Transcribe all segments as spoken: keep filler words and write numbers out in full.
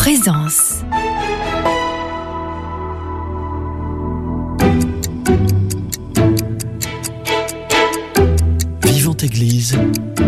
Présence. Vivante Église,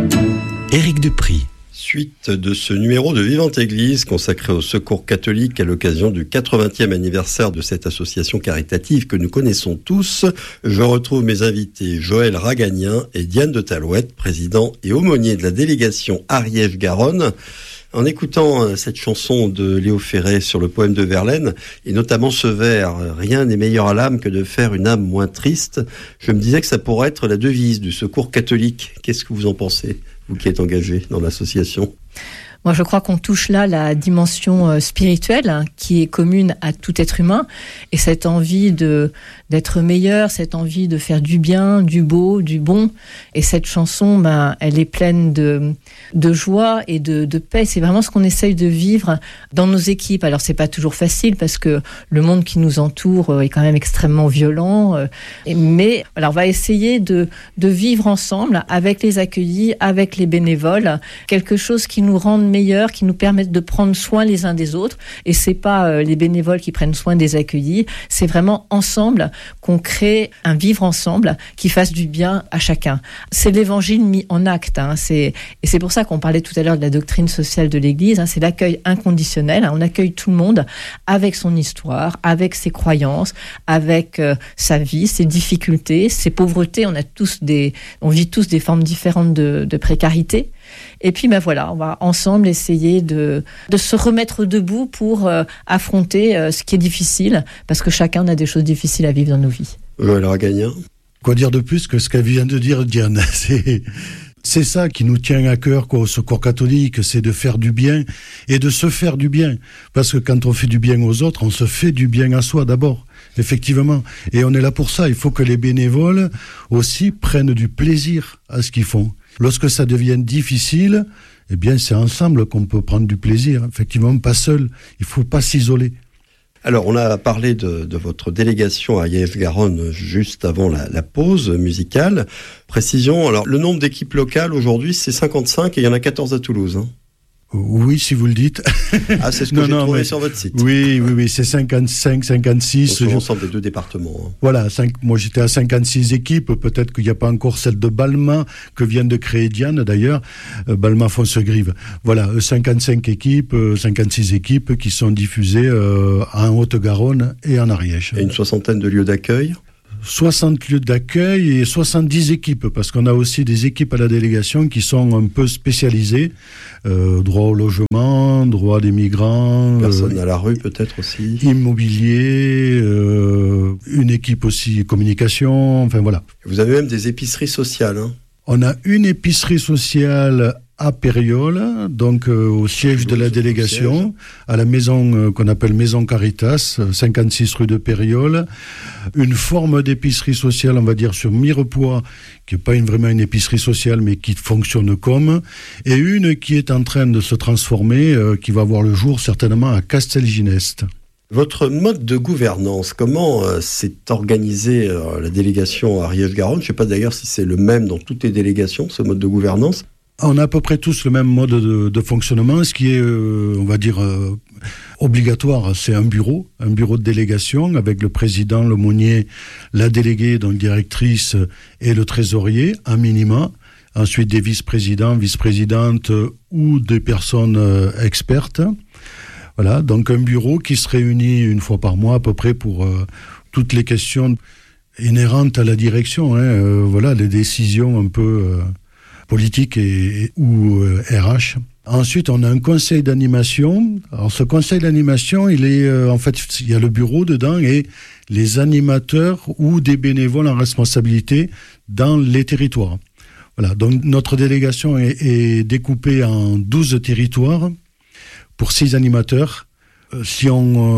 Éric Dupry. Suite de ce numéro de Vivante Église consacré au Secours catholique à l'occasion du quatre-vingtième anniversaire de cette association caritative que nous connaissons tous, je retrouve mes invités Joël Ragagnin et Diane de Talouette, président et aumônier de la délégation Ariège-Garonne. En écoutant cette chanson de Léo Ferré sur le poème de Verlaine, et notamment ce vers « Rien n'est meilleur à l'âme que de faire une âme moins triste », je me disais que ça pourrait être la devise du Secours catholique. Qu'est-ce que vous en pensez, vous qui êtes engagé dans l'association ? Moi, je crois qu'on touche là la dimension euh, spirituelle hein, qui est commune à tout être humain, et cette envie de d'être meilleur, cette envie de faire du bien, du beau, du bon. Et cette chanson, ben, elle est pleine de de joie et de, de paix. C'est vraiment ce qu'on essaye de vivre dans nos équipes. Alors, c'est pas toujours facile parce que le monde qui nous entoure est quand même extrêmement violent. Euh, mais alors, on va essayer de de vivre ensemble avec les accueillis, avec les bénévoles, quelque chose qui nous rende meilleurs, qui nous permettent de prendre soin les uns des autres. Et c'est pas euh, les bénévoles qui prennent soin des accueillis, c'est vraiment ensemble qu'on crée un vivre ensemble qui fasse du bien à chacun. C'est l'évangile mis en acte. Hein. C'est, et c'est pour ça qu'on parlait tout à l'heure de la doctrine sociale de l'Église. Hein. C'est l'accueil inconditionnel. Hein. On accueille tout le monde avec son histoire, avec ses croyances, avec euh, sa vie, ses difficultés, ses pauvretés. On a tous des, on vit tous des formes différentes de, de précarité. Et puis ben voilà, on va ensemble essayer de, de se remettre debout pour euh, affronter euh, ce qui est difficile, parce que chacun a des choses difficiles à vivre dans nos vies. Joël Ragagnin. Quoi dire de plus que ce qu'elle vient de dire Diane ? C'est, c'est ça qui nous tient à cœur quoi, au Secours catholique, c'est de faire du bien et de se faire du bien. Parce que quand on fait du bien aux autres, on se fait du bien à soi d'abord. Effectivement. Et on est là pour ça. Il faut que les bénévoles aussi prennent du plaisir à ce qu'ils font. Lorsque ça devient difficile, eh bien, c'est ensemble qu'on peut prendre du plaisir. Effectivement, pas seul. Il faut pas s'isoler. Alors, on a parlé de, de votre délégation à Ariège-Garonne juste avant la, la pause musicale. Précision, alors, le nombre d'équipes locales aujourd'hui, c'est cinquante-cinq et il y en a quatorze à Toulouse. Hein. Oui, si vous le dites. Ah, c'est ce que non, j'ai non, trouvé mais, sur votre site. Oui, oui, oui, c'est cinquante-cinq, cinquante-six. Sur l'ensemble des deux départements. Hein. Voilà, cinq, moi j'étais à cinquante-six équipes, peut-être qu'il n'y a pas encore celle de Balma, que vient de créer Diane d'ailleurs, euh, Balma-Foncegrive. Voilà, cinquante-cinq équipes, euh, cinquante-six équipes qui sont diffusées euh, en Haute-Garonne et en Ariège. Et une soixantaine de lieux d'accueil ? soixante lieux d'accueil et soixante-dix équipes, parce qu'on a aussi des équipes à la délégation qui sont un peu spécialisées. Euh, droit au logement, droit des migrants. Personnes euh, à la rue peut-être aussi. Immobilier, euh, une équipe aussi communication, enfin voilà. Vous avez même des épiceries sociales. Hein. On a une épicerie sociale à Périole, donc euh, au siège de la délégation, à la maison euh, qu'on appelle Maison Caritas, cinquante-six rue de Périole. Une forme d'épicerie sociale, on va dire, sur Mirepoix, qui n'est pas une, vraiment une épicerie sociale, mais qui fonctionne comme, et une qui est en train de se transformer, euh, qui va voir le jour certainement à Castelginest. Votre mode de gouvernance, comment euh, s'est organisée euh, la délégation Ariège-Garonne ? Je ne sais pas d'ailleurs si c'est le même dans toutes les délégations, ce mode de gouvernance. On a à peu près tous le même mode de, de fonctionnement. Ce qui est, euh, on va dire, euh, obligatoire, c'est un bureau, un bureau de délégation avec le président, l'aumônier, la déléguée, donc directrice et le trésorier, un minima. Ensuite, des vice-présidents, vice-présidentes euh, ou des personnes euh, expertes. Voilà, donc un bureau qui se réunit une fois par mois à peu près pour euh, toutes les questions inhérentes à la direction. Hein, euh, voilà, les décisions un peu... Euh, politique et, et, ou euh, R H. Ensuite, on a un conseil d'animation. Alors, ce conseil d'animation, il est, euh, en fait, il y a le bureau dedans et les animateurs ou des bénévoles en responsabilité dans les territoires. Voilà. Donc, notre délégation est, est découpée en douze territoires pour six animateurs. Euh, si on,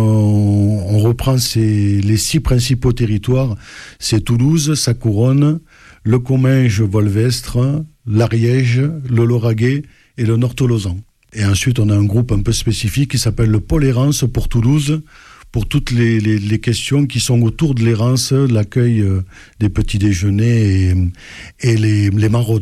euh, on reprend ces, les six principaux territoires, c'est Toulouse, sa couronne, le Comminges, Volvestre, l'Ariège, le Lauragais et le Nord-Tolosan. Et ensuite, on a un groupe un peu spécifique qui s'appelle le pôle errance pour Toulouse, pour toutes les, les, les questions qui sont autour de l'errance, l'accueil euh, des petits déjeuners et, et les, les maraudes.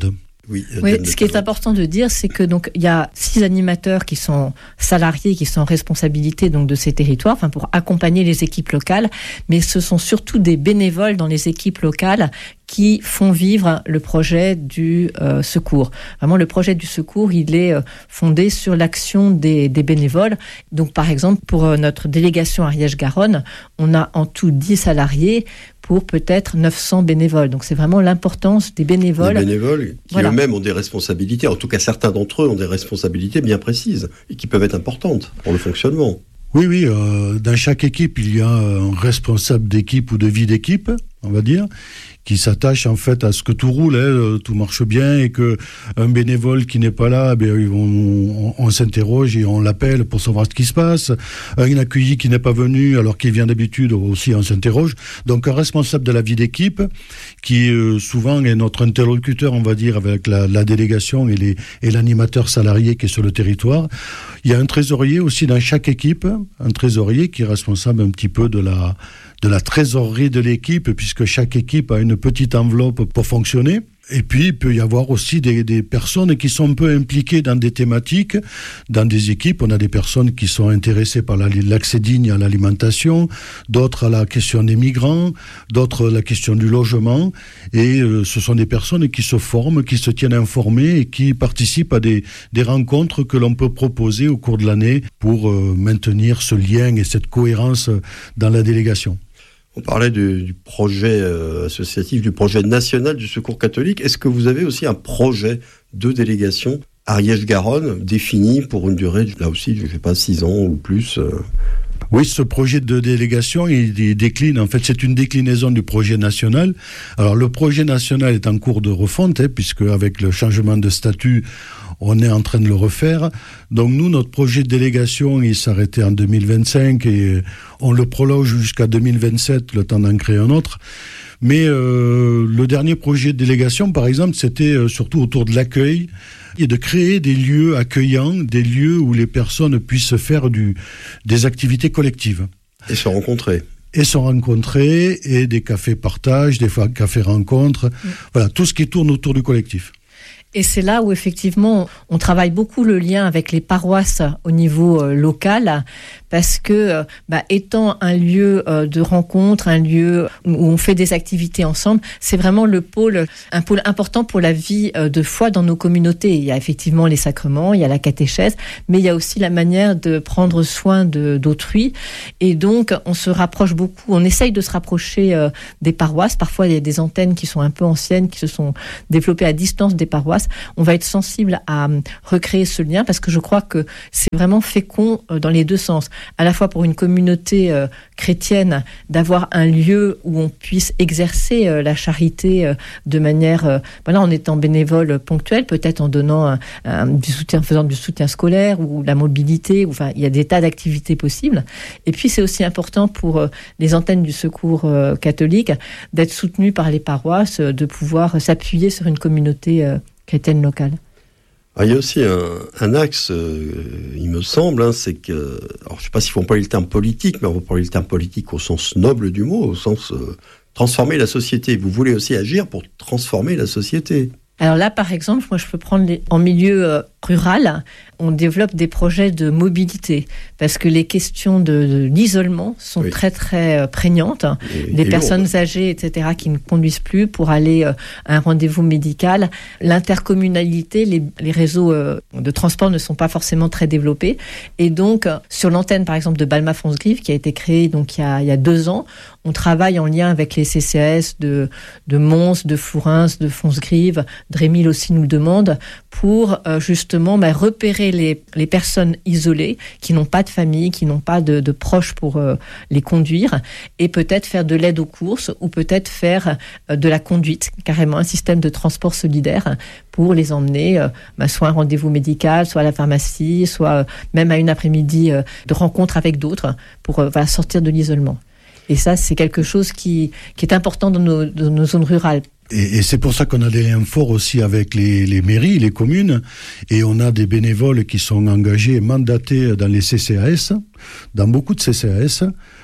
Oui, oui ce qui est important de dire, c'est que donc il y a six animateurs qui sont salariés, qui sont en responsabilité donc de ces territoires, enfin pour accompagner les équipes locales, mais ce sont surtout des bénévoles dans les équipes locales qui font vivre le projet du euh, secours. Vraiment, le projet du secours, il est euh, fondé sur l'action des, des bénévoles. Donc, par exemple, pour euh, notre délégation Ariège-Garonne, on a en tout dix salariés pour peut-être neuf cents bénévoles. Donc, c'est vraiment l'importance des bénévoles. Des bénévoles qui voilà. eux-mêmes ont des responsabilités. En tout cas, certains d'entre eux ont des responsabilités bien précises et qui peuvent être importantes pour le fonctionnement. Oui, oui. Euh, dans chaque équipe, il y a un responsable d'équipe ou de vie d'équipe, on va dire, qui s'attache en fait à ce que tout roule, hein, tout marche bien, et que un bénévole qui n'est pas là, ben, on, on, on s'interroge et on l'appelle pour savoir ce qui se passe. Un accueilli qui n'est pas venu alors qu'il vient d'habitude, aussi on s'interroge. Donc un responsable de la vie d'équipe qui euh, souvent est notre interlocuteur, on va dire, avec la, la délégation et, les, et l'animateur salarié qui est sur le territoire. Il y a un trésorier aussi dans chaque équipe, un trésorier qui est responsable un petit peu de la de la trésorerie de l'équipe, puisque chaque équipe a une petite enveloppe pour fonctionner. Et puis, il peut y avoir aussi des, des personnes qui sont un peu impliquées dans des thématiques. Dans des équipes, on a des personnes qui sont intéressées par la, l'accès digne à l'alimentation, d'autres à la question des migrants, d'autres à la question du logement. Et euh, ce sont des personnes qui se forment, qui se tiennent informées et qui participent à des, des rencontres que l'on peut proposer au cours de l'année pour euh, maintenir ce lien et cette cohérence dans la délégation. On parlait du, du projet euh, associatif, du projet national du Secours catholique. Est-ce que vous avez aussi un projet de délégation Ariège-Garonne défini pour une durée, là aussi, je ne sais pas, six ans ou plus euh... Oui, ce projet de délégation, il, il décline, en fait, c'est une déclinaison du projet national. Alors, le projet national est en cours de refonte, hein, puisque avec le changement de statut, on est en train de le refaire. Donc, nous, notre projet de délégation, il s'arrêtait en deux mille vingt-cinq et on le prolonge jusqu'à deux mille vingt-sept, le temps d'en créer un autre. Mais euh, le dernier projet de délégation, par exemple, c'était euh, surtout autour de l'accueil et de créer des lieux accueillants, des lieux où les personnes puissent faire du, des activités collectives. Et se rencontrer. Et se rencontrer, et des cafés partage, des cafés rencontres, mmh. Voilà, tout ce qui tourne autour du collectif. Et c'est là où effectivement on travaille beaucoup le lien avec les paroisses au niveau euh, local, parce que euh, bah, étant un lieu euh, de rencontre, un lieu où on fait des activités ensemble, c'est vraiment le pôle, un pôle important pour la vie euh, de foi dans nos communautés. Il y a effectivement les sacrements, il y a la catéchèse, mais il y a aussi la manière de prendre soin de, d'autrui. Et donc on se rapproche beaucoup, on essaye de se rapprocher euh, des paroisses. Parfois il y a des antennes qui sont un peu anciennes, qui se sont développées à distance des paroisses. On va être sensible à recréer ce lien, parce que je crois que c'est vraiment fécond dans les deux sens. À la fois pour une communauté euh, chrétienne, d'avoir un lieu où on puisse exercer euh, la charité euh, de manière, euh, voilà, en étant bénévole ponctuel, peut-être en donnant un, un, du soutien, en faisant du soutien scolaire ou la mobilité. Ou, enfin, il y a des tas d'activités possibles. Et puis c'est aussi important pour euh, les antennes du Secours euh, catholique d'être soutenues par les paroisses, euh, de pouvoir s'appuyer sur une communauté euh, chrétienne locale. Alors, il y a aussi un, un axe, euh, il me semble, hein, c'est que, alors, je ne sais pas s'il faut employer le terme politique, mais on va employer le terme politique au sens noble du mot, au sens euh, transformer la société. Vous voulez aussi agir pour transformer la société. Alors là, par exemple, moi je peux prendre les, en milieu euh, rural, on développe des projets de mobilité, parce que les questions de, de l'isolement sont oui. très très euh, prégnantes. Et, les et personnes lourdes. âgées, et cetera, qui ne conduisent plus pour aller euh, à un rendez-vous médical. L'intercommunalité, les, les réseaux euh, de transport ne sont pas forcément très développés. Et donc, euh, sur l'antenne, par exemple, de Balma-Fonsgrive, qui a été créée donc, il, y a, il y a deux ans, on travaille en lien avec les C C A S de, de Mons, de Flourens, de Fonsgrive. Drémil aussi nous le demande, pour euh, justement bah, repérer les, les personnes isolées qui n'ont pas de famille, qui n'ont pas de, de proches pour euh, les conduire, et peut-être faire de l'aide aux courses, ou peut-être faire euh, de la conduite, carrément un système de transport solidaire pour les emmener euh, bah, soit à un rendez-vous médical, soit à la pharmacie, soit euh, même à une après-midi euh, de rencontre avec d'autres, pour euh, bah, sortir de l'isolement. Et ça, c'est quelque chose qui, qui est important dans nos, dans nos zones rurales. Et, et c'est pour ça qu'on a des liens forts aussi avec les, les mairies, les communes, et on a des bénévoles qui sont engagés, mandatés dans les C C A S, dans beaucoup de C C A S,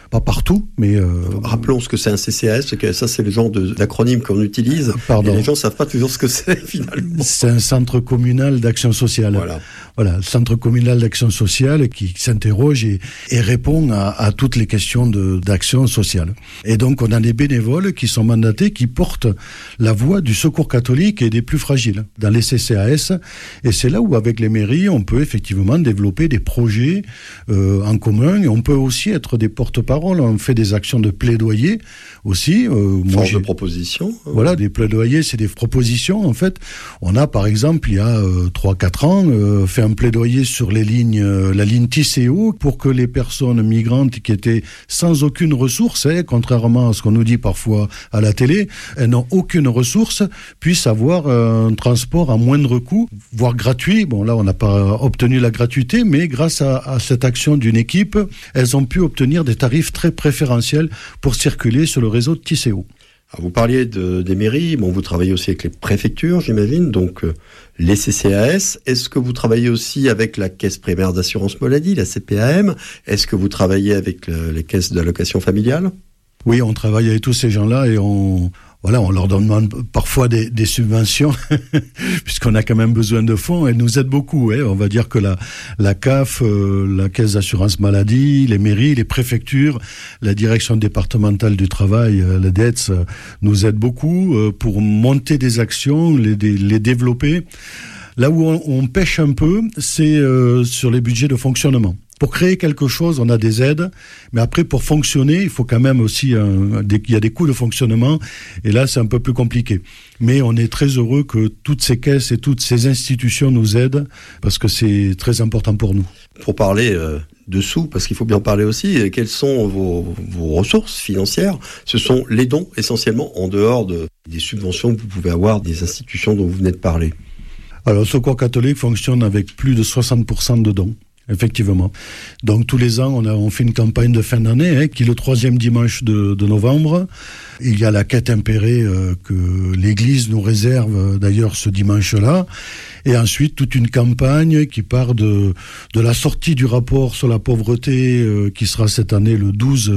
pas partout, mais... Euh, Rappelons ce que c'est un C C A S, que ça c'est le genre de, d'acronyme qu'on utilise, Pardon. et les gens ne savent pas toujours ce que c'est finalement. C'est un centre communal d'action sociale. Voilà. Voilà, le centre communal d'action sociale qui s'interroge et, et répond à, à toutes les questions de, d'action sociale. Et donc on a des bénévoles qui sont mandatés, qui portent la voix du secours catholique et des plus fragiles dans les C C A S. Et c'est là où avec les mairies, on peut effectivement développer des projets euh, en commun. Et on peut aussi être des porte-parole. On fait des actions de plaidoyer aussi. Euh, Force de proposition. Voilà, des plaidoyers, c'est des propositions. En fait, on a par exemple, il y a euh, trois quatre ans, euh, fait un plaidoyer sur les lignes, euh, la ligne Tisséo, pour que les personnes migrantes qui étaient sans aucune ressource, hein, contrairement à ce qu'on nous dit parfois à la télé, elles n'ont aucune ressource, puissent avoir euh, un transport à moindre coût, voire gratuit. Bon, là, on n'a pas obtenu la gratuité, mais grâce à, à cette action d'une équipe, elles ont pu obtenir des tarifs très préférentiels pour circuler sur le réseau de Tisséo. Alors vous parliez de, des mairies, bon, vous travaillez aussi avec les préfectures, j'imagine, donc euh, les C C A S. Est-ce que vous travaillez aussi avec la Caisse primaire d'assurance maladie, la C P A M? Est-ce que vous travaillez avec le, les caisses d'allocation familiale? Oui, on travaille avec tous ces gens-là et on... Voilà, on leur demande parfois des, des subventions, puisqu'on a quand même besoin de fonds. Elles nous aident beaucoup. Hein. On va dire que la, la C A F, euh, la Caisse d'assurance maladie, les mairies, les préfectures, la direction départementale du travail, euh, la D E T S, euh, nous aident beaucoup euh, pour monter des actions, les, les développer. Là où on, on pêche un peu, c'est euh, sur les budgets de fonctionnement. Pour créer quelque chose, on a des aides, mais après, pour fonctionner, il faut quand même aussi, un, des, il y a des coûts de fonctionnement, et là, c'est un peu plus compliqué. Mais on est très heureux que toutes ces caisses et toutes ces institutions nous aident, parce que c'est très important pour nous. Pour parler euh, de sous, parce qu'il faut bien parler aussi, quelles sont vos, vos ressources financières? Ce sont les dons, essentiellement, en dehors de, des subventions que vous pouvez avoir des institutions dont vous venez de parler. Alors, le Secours catholique fonctionne avec plus de soixante pour cent de dons. Effectivement. Donc tous les ans, on, a, on fait une campagne de fin d'année, hein, qui est le troisième dimanche de, de novembre. Il y a la quête impérée euh, que l'Église nous réserve euh, d'ailleurs ce dimanche-là. Et ensuite, toute une campagne qui part de, de la sortie du rapport sur la pauvreté euh, qui sera cette année le douze,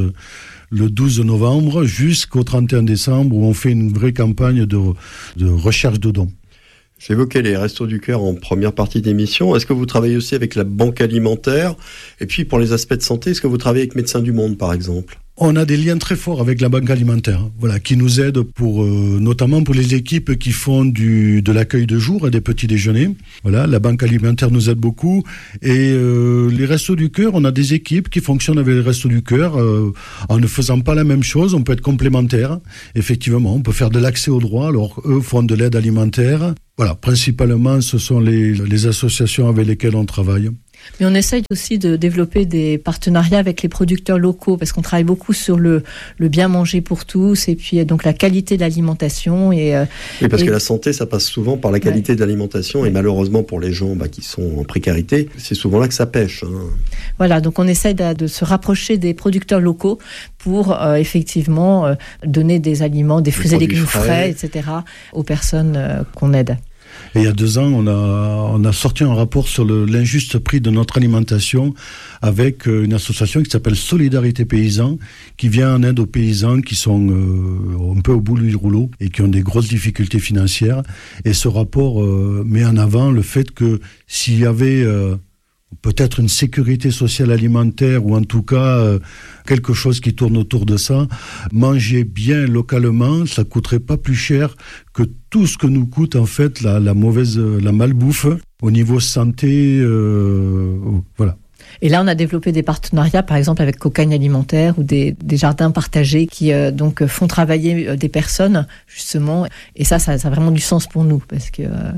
le douze novembre jusqu'au trente et un décembre où on fait une vraie campagne de, de recherche de dons. J'évoquais les Restos du Cœur en première partie d'émission. Est-ce que vous travaillez aussi avec la Banque alimentaire? Et puis, pour les aspects de santé, est-ce que vous travaillez avec Médecins du Monde, par exemple? On a des liens très forts avec la Banque alimentaire, voilà, qui nous aide pour, euh, notamment pour les équipes qui font du, de l'accueil de jour et des petits déjeuners. Voilà, la Banque alimentaire nous aide beaucoup. Et euh, les Restos du Cœur, on a des équipes qui fonctionnent avec les Restos du Cœur euh, en ne faisant pas la même chose. On peut être complémentaires. Effectivement, on peut faire de l'accès aux droits. Alors, eux font de l'aide alimentaire. Voilà, principalement, ce sont les, les associations avec lesquelles on travaille. Mais on essaye aussi de développer des partenariats avec les producteurs locaux, parce qu'on travaille beaucoup sur le, le bien manger pour tous, et puis donc la qualité de l'alimentation. Et, oui, parce et... que la santé, ça passe souvent par la qualité ouais. de l'alimentation, et malheureusement pour les gens bah, qui sont en précarité, c'est souvent là que ça pêche. Hein. Voilà, donc on essaye de, de se rapprocher des producteurs locaux pour euh, effectivement euh, donner des aliments, des fruits et légumes frais, frais, et cetera, aux personnes euh, qu'on aide. Et il y a deux ans, on a, on a sorti un rapport sur le, l'injuste prix de notre alimentation avec une association qui s'appelle Solidarité Paysans, qui vient en aide aux paysans qui sont euh, un peu au bout du rouleau et qui ont des grosses difficultés financières. Et ce rapport euh, met en avant le fait que s'il y avait euh, peut-être une sécurité sociale alimentaire ou en tout cas euh, quelque chose qui tourne autour de ça, manger bien localement, ça coûterait pas plus cher que tout ce que nous coûte en fait la, la mauvaise, la malbouffe au niveau santé, euh, voilà. Et là, on a développé des partenariats, par exemple avec Cocagne Alimentaire ou des, des jardins partagés qui euh, donc font travailler des personnes justement. Et ça, ça, ça a vraiment du sens pour nous parce que euh,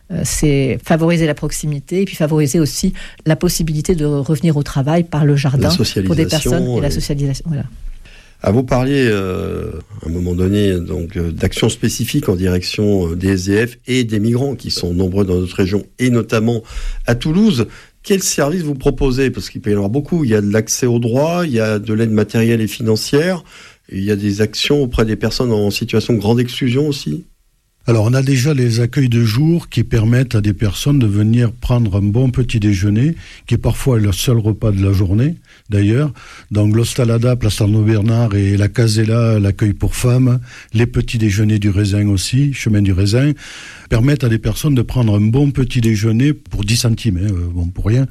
c'est favoriser la proximité et puis favoriser aussi la possibilité de revenir au travail par le jardin pour des personnes et, et la socialisation. Voilà. Ah, vous parliez euh, à un moment donné donc euh, d'actions spécifiques en direction euh, des S D F et des migrants qui sont nombreux dans notre région et notamment à Toulouse. Quels services vous proposez? Parce qu'il peut y en avoir beaucoup. Il y a de l'accès aux droits, il y a de l'aide matérielle et financière, et il y a des actions auprès des personnes en situation de grande exclusion aussi. Alors, on a déjà les accueils de jour qui permettent à des personnes de venir prendre un bon petit déjeuner, qui est parfois le seul repas de la journée, d'ailleurs. Donc, l'Ostalada, Place Arnaud Bernard et la Casella, l'accueil pour femmes, les petits déjeuners du Raisin aussi, chemin du Raisin, permettent à des personnes de prendre un bon petit déjeuner pour dix centimes, hein, bon, pour rien.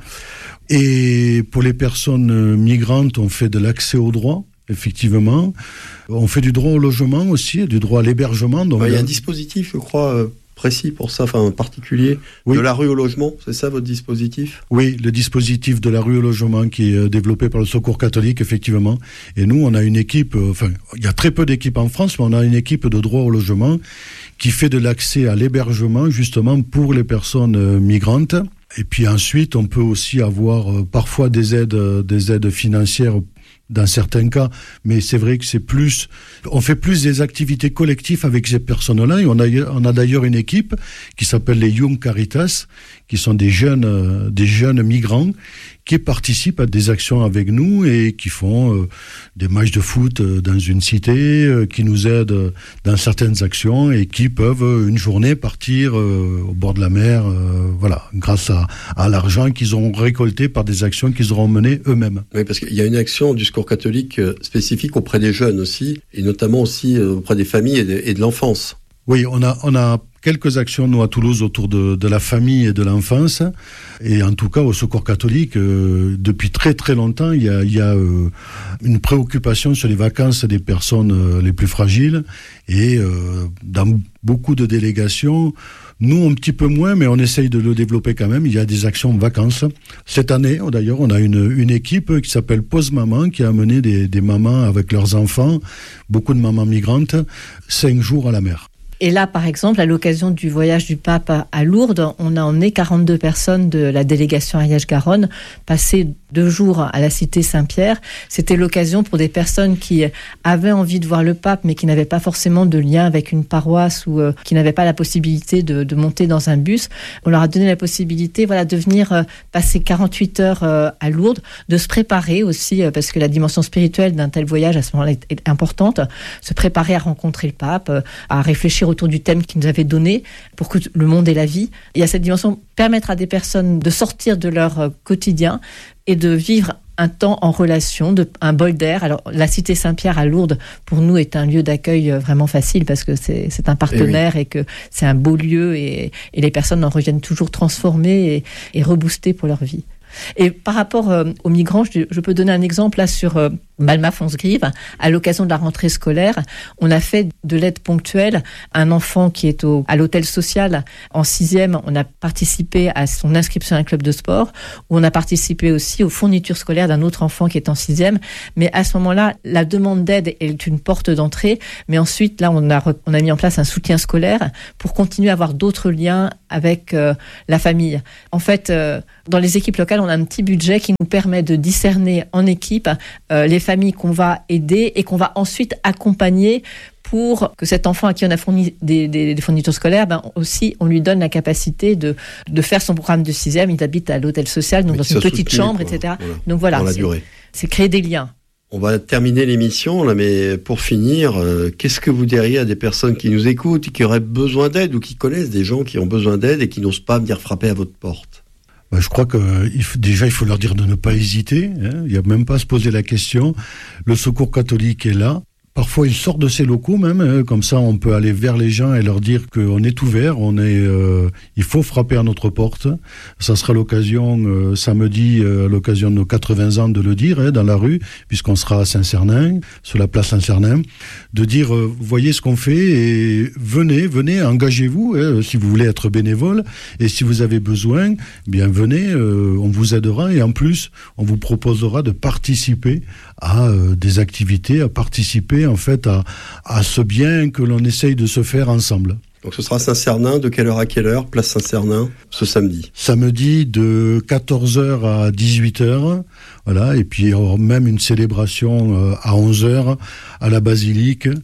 Et pour les personnes migrantes, on fait de l'accès au droit. Effectivement, on fait du droit au logement aussi, du droit à l'hébergement. Donc il y a un dispositif, je crois, précis pour ça, enfin particulier, oui. De la rue au logement, c'est ça votre dispositif ? Oui, le dispositif de la rue au logement qui est développé par le Secours catholique, effectivement. Et nous, on a une équipe, enfin, il y a très peu d'équipes en France, mais on a une équipe de droit au logement qui fait de l'accès à l'hébergement, justement, pour les personnes migrantes. Et puis ensuite, on peut aussi avoir euh, parfois des aides, euh, des aides financières dans certains cas, mais c'est vrai que c'est plus, on fait plus des activités collectives avec ces personnes-là, et on a, on a d'ailleurs une équipe qui s'appelle les Young Caritas, qui sont des jeunes, euh, des jeunes migrants qui participent à des actions avec nous et qui font euh, des matchs de foot euh, dans une cité, euh, qui nous aident euh, dans certaines actions et qui peuvent euh, une journée partir euh, au bord de la mer, euh, voilà, grâce à, à l'argent qu'ils auront récolté par des actions qu'ils auront menées eux-mêmes. Oui, parce qu'il y a une action du Secours catholique euh, spécifique auprès des jeunes aussi, et notamment aussi euh, auprès des familles et de, et de l'enfance. Oui, on a, on a quelques actions, nous, à Toulouse, autour de, de la famille et de l'enfance. Et en tout cas, au Secours catholique, euh, depuis très très longtemps, il y a, il y a euh, une préoccupation sur les vacances des personnes euh, les plus fragiles. Et euh, dans beaucoup de délégations, nous, un petit peu moins, mais on essaye de le développer quand même. Il y a des actions vacances. Cette année, d'ailleurs, on a une, une équipe qui s'appelle Pause Maman, qui a amené des, des mamans avec leurs enfants, beaucoup de mamans migrantes, cinq jours à la mer. Et là, par exemple, à l'occasion du voyage du pape à Lourdes, on a emmené quarante-deux personnes de la délégation Ariège-Garonne passer deux jours à la cité Saint-Pierre. C'était l'occasion pour des personnes qui avaient envie de voir le pape, mais qui n'avaient pas forcément de lien avec une paroisse ou euh, qui n'avaient pas la possibilité de, de monter dans un bus. On leur a donné la possibilité, voilà, de venir euh, passer quarante-huit heures euh, à Lourdes, de se préparer aussi, euh, parce que la dimension spirituelle d'un tel voyage à ce moment-là est, est importante, se préparer à rencontrer le pape, euh, à réfléchir autour du thème qu'il nous avait donné pour que le monde ait la vie. Il y a cette dimension, permettre à des personnes de sortir de leur euh, quotidien et de vivre un temps en relation, de, un bol d'air. Alors, la cité Saint-Pierre à Lourdes, pour nous, est un lieu d'accueil vraiment facile parce que c'est, c'est un partenaire et, oui. et que c'est un beau lieu et, et les personnes en reviennent toujours transformées et, et reboostées pour leur vie. Et par rapport euh, aux migrants, je, je peux donner un exemple là sur euh, Malma-Fonsgrive. À l'occasion de la rentrée scolaire, on a fait de l'aide ponctuelle à un enfant qui est au, à l'hôtel social en sixième. On a participé à son inscription à un club de sport, où on a participé aussi aux fournitures scolaires d'un autre enfant qui est en sixième. Mais à ce moment-là, la demande d'aide est une porte d'entrée. Mais ensuite, là, on a, on a mis en place un soutien scolaire pour continuer à avoir d'autres liens avec euh, la famille. En fait, euh, dans les équipes locales, on a un petit budget qui nous permet de discerner en équipe euh, les familles qu'on va aider et qu'on va ensuite accompagner pour que cet enfant à qui on a fourni des, des, des fournitures scolaires, ben aussi, on lui donne la capacité de, de faire son programme de sixième. Il habite à l'hôtel social, donc mais dans une petite soutenu, chambre, quoi. et cetera. Voilà. Donc voilà, dans la c'est, durée. c'est créer des liens. On va terminer l'émission, là, mais pour finir, euh, qu'est-ce que vous diriez à des personnes qui nous écoutent, qui auraient besoin d'aide ou qui connaissent des gens qui ont besoin d'aide et qui n'osent pas venir frapper à votre porte ? Ben, je crois que il faut, déjà, il faut leur dire de ne pas hésiter. Hein. Il n'y a même pas à se poser la question. Le Secours catholique est là. Parfois, il sort de ses locaux même, hein, comme ça on peut aller vers les gens et leur dire qu'on est ouvert, on est, euh, il faut frapper à notre porte. Ça sera l'occasion, euh, samedi, euh, l'occasion de nos quatre-vingts ans de le dire, hein, dans la rue, puisqu'on sera à Saint-Cernin, sur la place Saint-Cernin, de dire, euh, voyez ce qu'on fait et venez, venez, engagez-vous, hein, si vous voulez être bénévole, et si vous avez besoin, bien venez, euh, on vous aidera, et en plus, on vous proposera de participer à euh, des activités, à participer en fait à, à ce bien que l'on essaye de se faire ensemble. Donc ce sera Saint-Cernin, de quelle heure à quelle heure, place Saint-Cernin, ce samedi ? Samedi de quatorze heures à dix-huit heures, voilà, et puis il y aura même une célébration à onze heures à la basilique.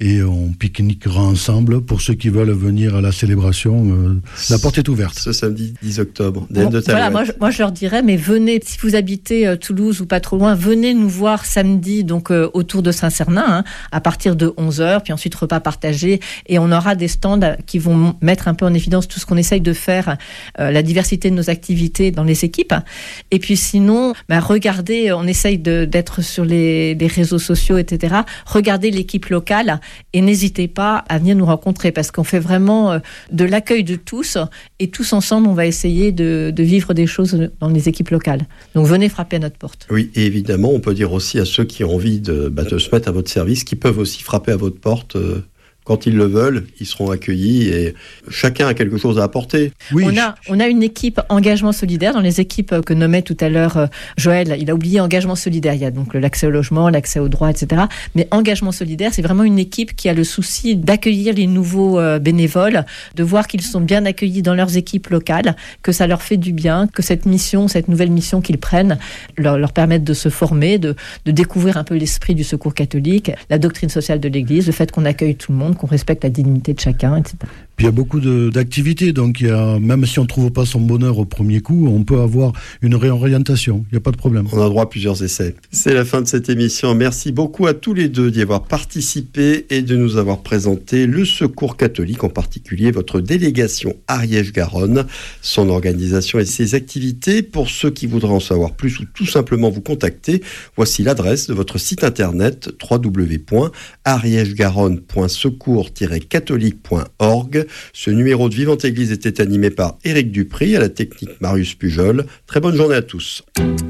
et on pique-niquera ensemble. Pour ceux qui veulent venir à la célébration, euh, la porte est ouverte. Ce samedi dix octobre. Bon, de voilà, moi je, moi je leur dirais, mais venez, si vous habitez euh, Toulouse ou pas trop loin, venez nous voir samedi donc euh, autour de Saint-Cernin, hein, à partir de onze heures, puis ensuite repas partagé, et on aura des stands qui vont mettre un peu en évidence tout ce qu'on essaye de faire, euh, la diversité de nos activités dans les équipes. Et puis sinon, bah, regardez, on essaye de, d'être sur les, les réseaux sociaux, et cetera. Regardez l'équipe locale et n'hésitez pas à venir nous rencontrer parce qu'on fait vraiment euh, de l'accueil de tous et tous ensemble, on va essayer de, de vivre des choses dans les équipes locales. Donc venez frapper à notre porte. Oui, et évidemment, on peut dire aussi à ceux qui ont envie de, bah, de se mettre à votre service, qui peuvent aussi frapper à votre porte. Euh... Quand ils le veulent, ils seront accueillis et chacun a quelque chose à apporter. Oui. On a, on a une équipe engagement solidaire dans les équipes que nommait tout à l'heure Joël. Il a oublié engagement solidaire. Il y a donc l'accès au logement, l'accès aux droits, et cetera. Mais engagement solidaire, c'est vraiment une équipe qui a le souci d'accueillir les nouveaux bénévoles, de voir qu'ils sont bien accueillis dans leurs équipes locales, que ça leur fait du bien, que cette mission, cette nouvelle mission qu'ils prennent, leur, leur permette de se former, de, de découvrir un peu l'esprit du Secours catholique, la doctrine sociale de l'Église, le fait qu'on accueille tout le monde, qu'on respecte la dignité de chacun, et cetera. Puis il y a beaucoup de, d'activités, donc il y a, même si on ne trouve pas son bonheur au premier coup, on peut avoir une réorientation, il n'y a pas de problème. On a droit à plusieurs essais. C'est la fin de cette émission. Merci beaucoup à tous les deux d'y avoir participé et de nous avoir présenté le Secours catholique, en particulier votre délégation Ariège-Garonne, son organisation et ses activités. Pour ceux qui voudraient en savoir plus ou tout simplement vous contacter, voici l'adresse de votre site internet w w w point ariège garonne point secours tiret catholique point org. Ce numéro de Vivante Église était animé par Éric Dupry, à la technique Marius Pujol. Très bonne journée à tous.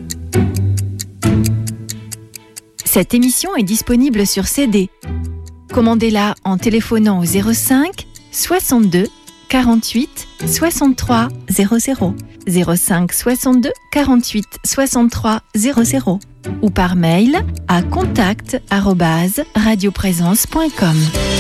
Cette émission est disponible sur C D. Commandez-la en téléphonant au zéro cinq soixante-deux quarante-huit soixante-trois zéro zéro, zéro cinq soixante-deux quarante-huit soixante-trois zéro zéro ou par mail à contact arobase radioprésence point com.